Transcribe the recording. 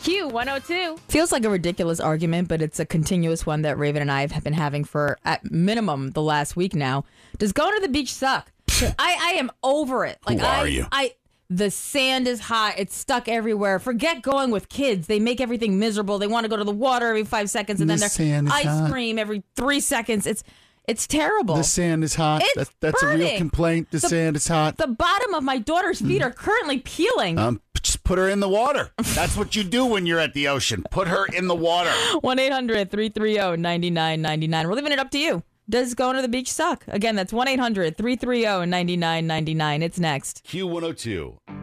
Q102. Feels like a ridiculous argument, but it's a continuous one that Raven and I have been having for, at minimum, the last week now. Does going to the beach suck? I am over it. Who are you? The sand is hot. It's stuck everywhere. Forget going with kids. They make everything miserable. They want to go to the water every 5 seconds, and then there's ice cream every 3 seconds. It's terrible. The sand is hot. It's that's a real burning. complaint. The sand is hot. The bottom of my daughter's feet are currently peeling. Just put her in the water. That's what you do when you're at the ocean. Put her in the water. 1-800-330-9999. We're leaving it up to you. Does going to the beach suck? Again, that's 1-800-330-9999. It's next. Q102.